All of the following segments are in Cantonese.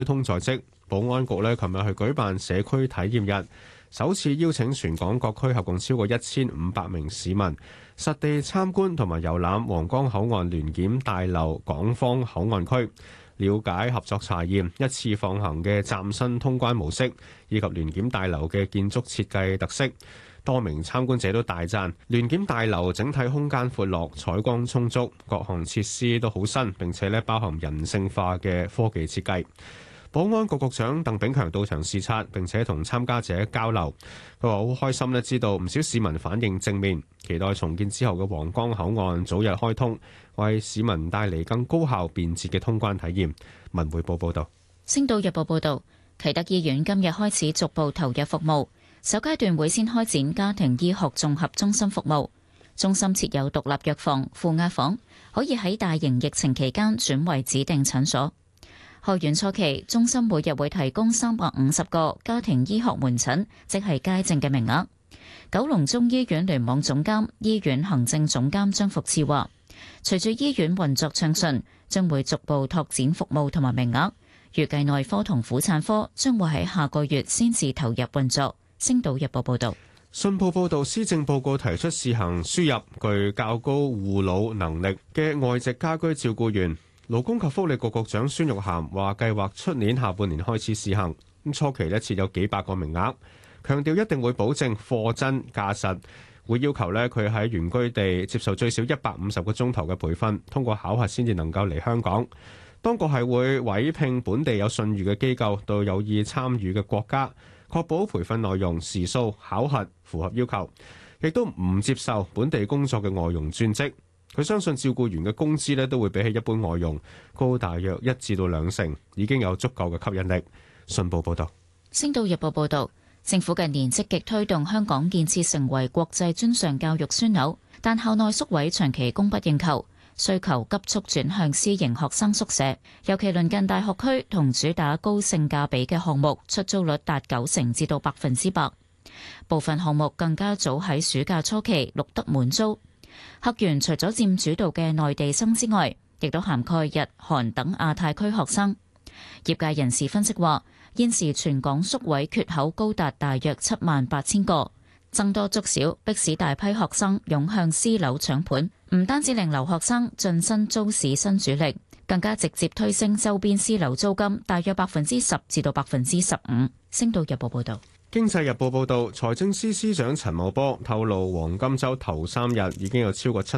通在即，保安局呢琴日去舉辦社區體驗日，首次邀請全港各區合共超過1500名市民實地參觀同埋遊覽皇崗口岸聯檢大樓港方口岸區，了解合作查驗一次放行嘅嶄新通關模式，以及聯檢大樓嘅建築設計特色。多名參觀者都大讚聯檢大樓整體空間闊落、採光充足，各項設施都好新，並且包含人性化嘅科技設計。保安局局長鄧炳強到場視察，並且同參加者交流。佢話好開心知道唔少市民反應正面，期待重建之後嘅皇崗口岸早日開通，為市民帶嚟更高效便捷嘅通關體驗。文匯報報道。 星島日報報道，啟德醫院今日開始逐步投入服務，首階段會先開展家庭醫學綜合中心服務。中心設有獨立藥房、負壓房，可以喺大型疫情期間轉為指定診所。開院初期，中心每日會提供350個家庭醫學門診，即係街症嘅名額。九龍中醫院聯網總監、醫院行政總監張福賜話，隨住醫院運作暢順，將會逐步拓展服務同埋名額。預計內科同婦產科將會喺下個月先至投入運作。星島日報報道。 信報報導，施政報告提出試行輸入具較高護老能力嘅外籍家居照顧員。勞工及福利局局長孫玉菡話，計劃出年下半年開始試行，初期設有幾百個名額，強調一定會保證貨真價實，會要求佢喺原居地接受最少150個鐘頭嘅培訓，通過考核先至能夠嚟香港。當局係會委聘本地有信譽嘅機構到有意參與嘅國家，確保培訓內容、時數、考核符合要求，亦都唔接受本地工作嘅外傭轉職。佢相信照顧員嘅工資都會比起一般外傭高大約1至2成，已經有足夠嘅吸引力。信報報道。 星島日報報道，政府近年積極推動香港建設成為國際專上教育樞紐，但校內宿位長期供不應求，需求急速轉向私營學生宿舍，尤其鄰近大學區同主打高性價比嘅項目，出租率達90%至到100%，部分項目更加早喺暑假初期錄得滿租。客源除咗佔主導嘅內地生之外，亦都涵蓋日韓等亞太區學生。業界人士分析話，現時全港宿位缺口高達大約78000個，僧多粥少，迫使大批學生湧向私樓搶盤，唔單止令留學生晉身租市新主力，更加直接推升周邊私樓租金大約10%至到15%。星島日報報道。 經濟日報報導，財政司司長陳茂波透露，黃金週頭3日已經有超過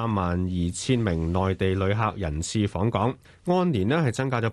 732000名內地旅客人次訪港，按年係增加咗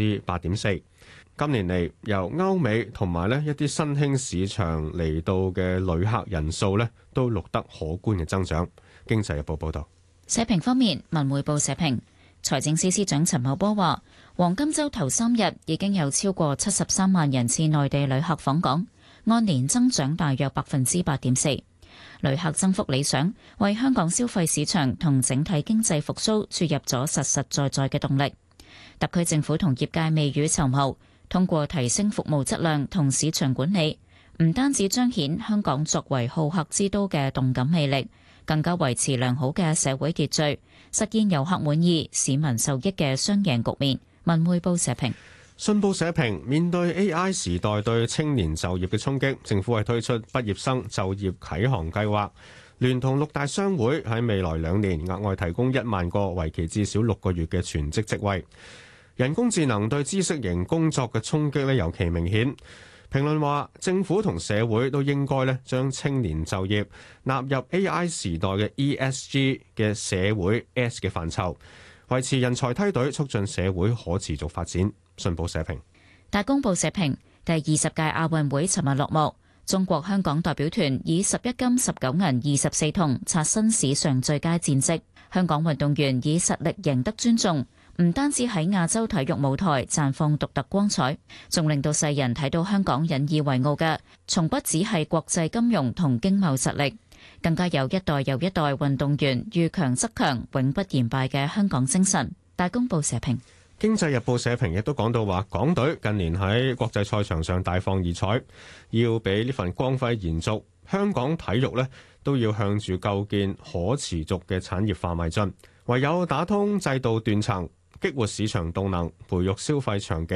8.4%。今年嚟由歐美同埋一啲新興市場嚟到嘅旅客人數都錄得可觀嘅增長。經濟日報報導。 社評方面，文匯報社評，財政司司長陳茂波話，黃金週頭3日已經有超過73萬人次內地旅客訪港，按年增長大約8.4%，旅客增幅理想，為香港消費市場同整體經濟復甦注入咗實實在在嘅動力。特區政府同業界未雨綢繆，通過提升服務質量同市場管理，唔單止彰顯香港作為好客之都嘅動感魅力，更加維持良好嘅社會秩序，實現遊客滿意、市民受益嘅雙贏局面。文匯報社評。 信報社評，面對 AI 時代對青年就業嘅衝擊，政府係推出畢業生就業啟航計劃，聯同6大商會喺未來2年額外提供1萬個為期至少6個月嘅全職職位。人工智能對知識型工作嘅衝擊尤其明顯。評論話，政府同社會都應該將青年就業納入 AI 時代嘅 ESG 嘅社會 S 嘅範疇，維持人才梯隊，促進社會可持續發展。信報社評。 大公報社評，第20屆亞運會尋日落幕，中國香港代表團以11金19銀24銅刷新史上最佳戰績。香港運動員以實力贏得尊重，唔單止喺亞洲體育舞台綻放獨特光彩，仲令到世人睇到香港引以為傲嘅，從不只係國際金融同經貿實力，更加有一代又一代運動員遇強則強、永不言敗嘅香港精神。大公報社評。 經濟日報社評亦都講到話，港隊近年喺國際賽場上大放異彩，要俾呢份光輝延續，香港體育都要向住構建可持續嘅產業化邁進。唯有打通制度斷層，激活市場動能，培育消費場景，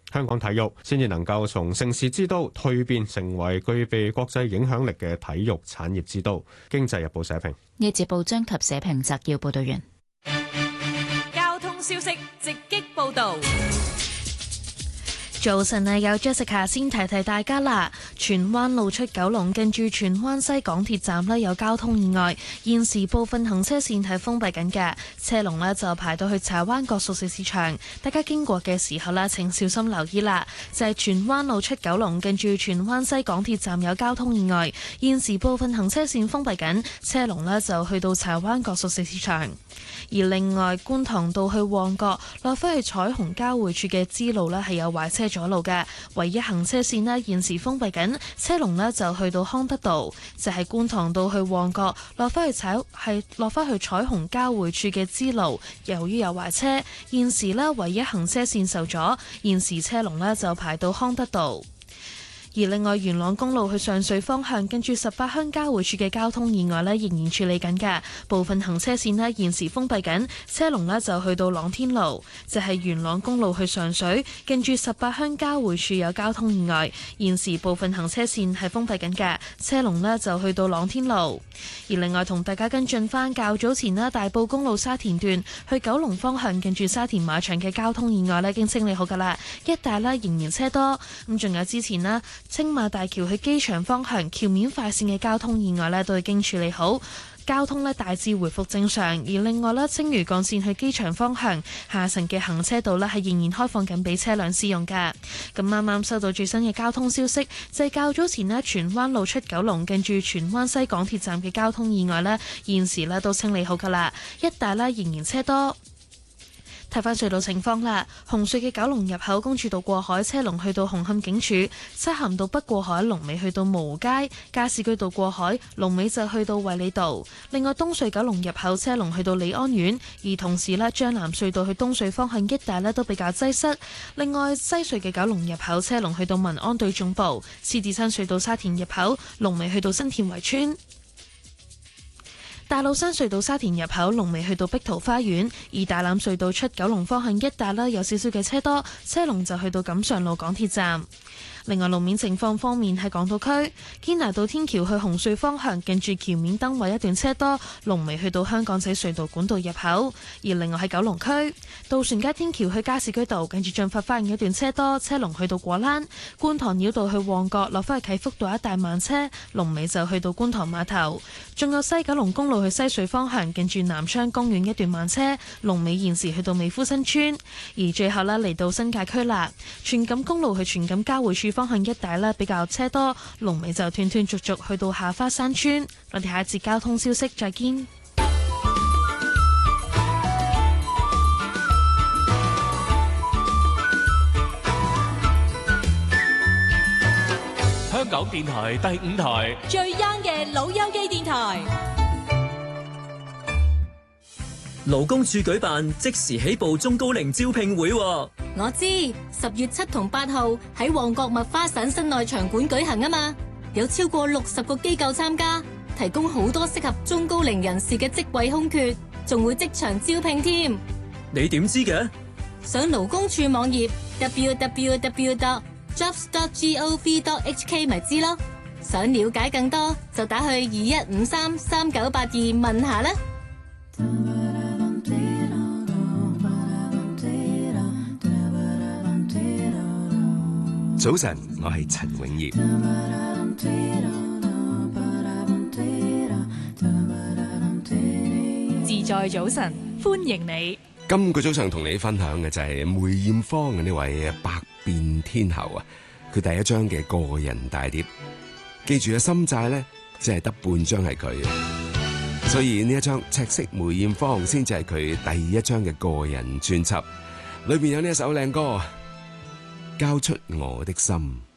香港體育先至能夠從盛事之都蛻變成為具備國際影響力嘅體育產業之都。經濟日報社評。 呢節報章及社評摘要報道完。 交通消息直擊報道。 早晨啊，有 Jessica 先提提大家啦。荃灣路出九龍，近住荃灣西港鐵站呢有交通意外，現時部分行車線係封閉緊嘅，車龍呢就排到去柴灣角熟食市場。大家經過嘅時候呢，請小心留意啦。就係荃灣路出九龍，近住荃灣西港鐵站有交通意外，現時部分行車線封閉緊，車龍呢就去到柴灣角熟食市場。而另外，觀塘道去旺角落返去彩虹交匯處嘅支路呢係有壞車阻路嘅，唯一行車線呢現時封閉緊，車龍呢就去到康德道，就係觀塘道去旺角落返去彩虹交匯處嘅支路，由於有壞車，現時呢唯一行車線受阻，現時車龍呢就排到康德道。而另外，元朗公路去上水方向，跟住18鄉交匯處嘅交通意外呢仍然處理緊嘅，部分行車線呢現時封閉緊，車龍呢就去到朗天路，就係元朗公路去上水，跟住18鄉交匯處有交通意外，現時部分行車線係封閉緊嘅，車龍呢就去到朗天路。而另外同大家跟進翻較早前呢大埔公路沙田段去九龍方向，跟住沙田馬場嘅交通意外呢已經清理好噶啦，一帶呢仍然車多。咁仲有之前呢青馬大橋去機場方向橋面快線嘅交通意外呢都已經處理好，交通呢大致回復正常。而另外呢青嶼幹線去機場方向下層嘅行車道呢係仍然開放緊俾車輛使用㗎。咁啱啱收到最新嘅交通消息，就係較早前呢荃灣路出九龍近住荃灣西港鐵站嘅交通意外呢現時呢都清理好㗎啦，一帶呢仍然車多。睇返隧道情況啦，紅隧嘅九龍入口公主道過海車龍去到紅磡警署，漆咸道北過海龍尾去到蕪湖街，加士居道過海龍尾就去到衛理道。另外東隧九龍入口車龍去到利安苑，而同時呢將藍隧道去東隧方向一帶呢都比較擠塞。另外西隧嘅九龍入口車龍去到民安隊總部，獅子山隧道沙田入口龍尾去到新田圍村。大老山隧道沙田入口龍尾去到碧桃花園，而大欖隧道出九龍方向一帶有少少嘅車多，車龍就去到錦上路港鐵站。另外路面情況方面，喺港島區堅拿道天橋去紅隧方向，近住橋面燈位一段車多，龍尾去到香港仔隧道管道入口。而另外喺九龍區渡船街天橋去加士居道，近住駿發花園一段車多，車龍去到果欄。觀塘繞道去旺角落返去啟福道一帶慢車，龍尾就去到觀塘碼頭。仲有西九龍公路去西隧方向，近住南昌公園一段慢車，龍尾現時去到美孚新村。而最後嚟到新界區啦，荃錦公路去荃錦交匯處方向一帶比較車多，龍尾就斷斷續續去到下花山村。我哋下一節交通消息再見。 香港電台第5台最 young 嘅老友記電台。 勞工處舉辦即時起步中高齡招聘會， 我知10月7同8號喺旺角麥花臣室內場館舉行啊嘛，有超過60個機構參加，提供好多適合中高齡人士嘅職位空缺，仲會即場招聘添。 你點知嘅？ 上勞工處網頁 www.jobs.gov.hk 咪知咯。想了解更多就打去21533982問下啦。 早晨，我係陳永業。 自在早晨，歡迎你。 今個早上同你分享嘅就係梅艷芳嘅呢位百變天后啊！佢第一張嘅個人大碟，記住嘅心債咧，只係得半張係佢，所以呢一張赤色梅艷芳先至係佢第一張嘅個人專輯，裏邊有呢一首靚歌。交出我的心。